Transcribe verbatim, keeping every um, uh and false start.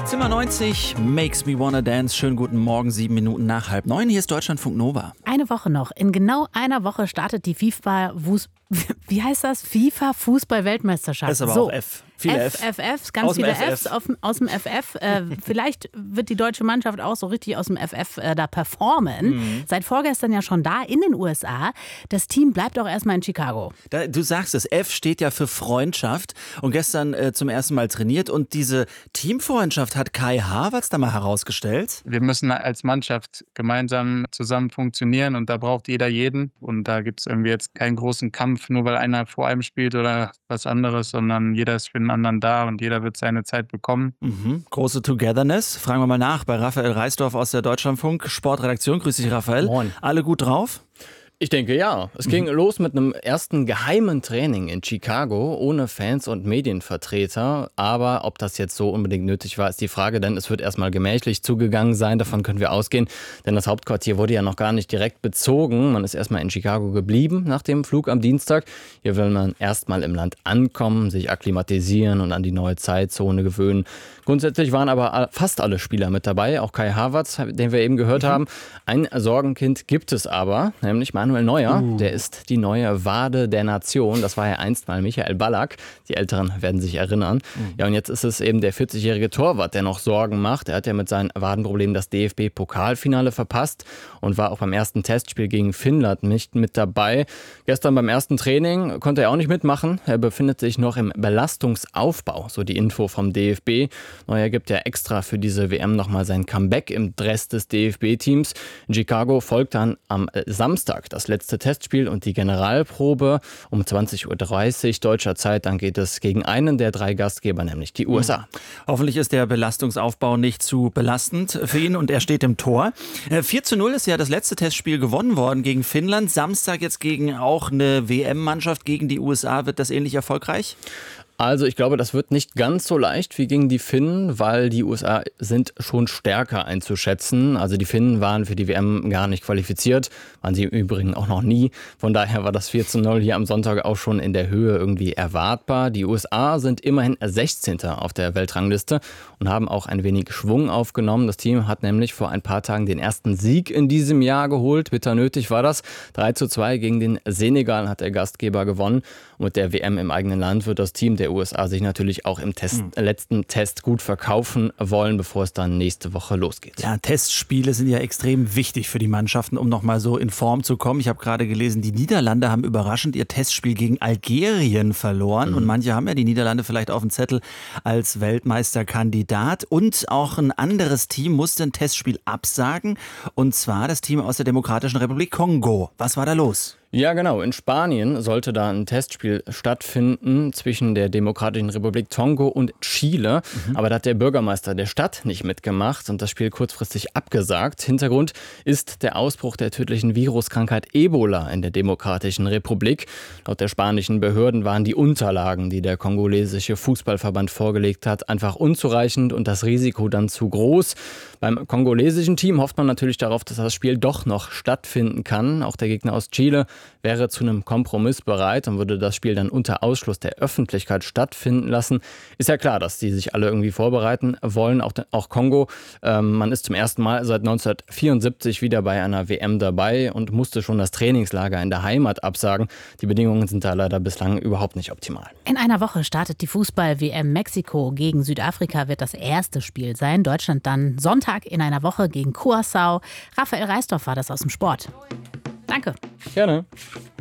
Zimmer neunzig, Makes Me Wanna Dance. Schönen guten Morgen, sieben Minuten nach halb neun. Hier ist Deutschlandfunk Nova. Eine Woche noch. In genau einer Woche startet die FIFA, wie heißt das? FIFA Fußball-Weltmeisterschaft. Das ist aber so. auch F. Viele F, F, Fs, ganz aus viele F F. Fs auf, aus dem F F. Äh, vielleicht wird die deutsche Mannschaft auch so richtig aus dem F F äh, da performen. Mhm. Seit vorgestern ja schon da in den U S A. Das Team bleibt auch erstmal in Chicago. Da, du sagst es, F steht ja für Freundschaft und gestern äh, zum ersten Mal trainiert. Und diese Teamfreundschaft hat Kai Havertz da mal herausgestellt. Wir müssen als Mannschaft gemeinsam zusammen funktionieren und da braucht jeder jeden. Und da gibt es irgendwie jetzt keinen großen Kampf, nur weil einer vor einem spielt oder was anderes, sondern jeder ist für den anderen da und jeder wird seine Zeit bekommen. Mhm. Große Togetherness. Fragen wir mal nach bei Raphael Reisdorf aus der Deutschlandfunk Sportredaktion. Grüß dich, Raphael. Moin. Alle gut drauf? Ich denke ja. Es ging mhm. los mit einem ersten geheimen Training in Chicago, ohne Fans und Medienvertreter. Aber ob das jetzt so unbedingt nötig war, ist die Frage, denn es wird erstmal gemächlich zugegangen sein. Davon können wir ausgehen, denn das Hauptquartier wurde ja noch gar nicht direkt bezogen. Man ist erstmal in Chicago geblieben nach dem Flug am Dienstag. Hier will man erstmal im Land ankommen, sich akklimatisieren und an die neue Zeitzone gewöhnen. Grundsätzlich waren aber fast alle Spieler mit dabei, auch Kai Havertz, den wir eben gehört mhm. haben. Ein Sorgenkind gibt es aber, nämlich Manuel Neuer. Uh. Der ist die neue Wade der Nation. Das war ja einst mal Michael Ballack. Die Älteren werden sich erinnern. Mhm. Ja, und jetzt ist es eben der vierzigjährige Torwart, der noch Sorgen macht. Er hat ja mit seinen Wadenproblemen das D F B-Pokalfinale verpasst und war auch beim ersten Testspiel gegen Finnland nicht mit dabei. Gestern beim ersten Training konnte er auch nicht mitmachen. Er befindet sich noch im Belastungsaufbau, so die Info vom D F B. Neuer gibt ja extra für diese W M nochmal sein Comeback im Dress des D F B-Teams. In Chicago folgt dann am Samstag das letzte Testspiel und die Generalprobe um zwanzig Uhr dreißig deutscher Zeit. Dann geht es gegen einen der drei Gastgeber, nämlich die U S A. Hoffentlich ist der Belastungsaufbau nicht zu belastend für ihn und er steht im Tor. vier zu null ist ja das letzte Testspiel gewonnen worden gegen Finnland. Samstag jetzt gegen auch eine W M-Mannschaft gegen die U S A. Wird das ähnlich erfolgreich? Also ich glaube, das wird nicht ganz so leicht wie gegen die Finnen, weil die U S A sind schon stärker einzuschätzen. Also die Finnen waren für die W M gar nicht qualifiziert, waren sie im Übrigen auch noch nie. Von daher war das vier zu null hier am Sonntag auch schon in der Höhe irgendwie erwartbar. Die U S A sind immerhin sechzehnter auf der Weltrangliste und haben auch ein wenig Schwung aufgenommen. Das Team hat nämlich vor ein paar Tagen den ersten Sieg in diesem Jahr geholt. Bitter nötig war das. drei zu zwei gegen den Senegal hat der Gastgeber gewonnen. Und mit der W M im eigenen Land wird das Team der U S A sich natürlich auch im Test, mhm. letzten Test gut verkaufen wollen, bevor es dann nächste Woche losgeht. Ja, Testspiele sind ja extrem wichtig für die Mannschaften, um nochmal so in Form zu kommen. Ich habe gerade gelesen, die Niederlande haben überraschend ihr Testspiel gegen Algerien verloren. Mhm. Und manche haben ja die Niederlande vielleicht auf dem Zettel als Weltmeisterkandidat. Und auch ein anderes Team musste ein Testspiel absagen. Und zwar das Team aus der Demokratischen Republik Kongo. Was war da los? Ja, genau. In Spanien sollte da ein Testspiel stattfinden zwischen der Demokratischen Republik Kongo und Chile. Mhm. Aber da hat der Bürgermeister der Stadt nicht mitgemacht und das Spiel kurzfristig abgesagt. Hintergrund ist der Ausbruch der tödlichen Viruskrankheit Ebola in der Demokratischen Republik. Laut der spanischen Behörden waren die Unterlagen, die der kongolesische Fußballverband vorgelegt hat, einfach unzureichend und das Risiko dann zu groß. Beim kongolesischen Team hofft man natürlich darauf, dass das Spiel doch noch stattfinden kann. Auch der Gegner aus Chile wäre zu einem Kompromiss bereit und würde das Spiel dann unter Ausschluss der Öffentlichkeit stattfinden lassen. Ist ja klar, dass die sich alle irgendwie vorbereiten wollen, auch, auch Kongo. Ähm, man ist zum ersten Mal seit neunzehnhundertvierundsiebzig wieder bei einer W M dabei und musste schon das Trainingslager in der Heimat absagen. Die Bedingungen sind da leider bislang überhaupt nicht optimal. In einer Woche startet die Fußball-W M. Mexiko gegen Südafrika wird das erste Spiel sein. Deutschland dann Sonntag in einer Woche gegen Curaçao. Raphael Reisdorf war das aus dem Sport. Danke. Gerne.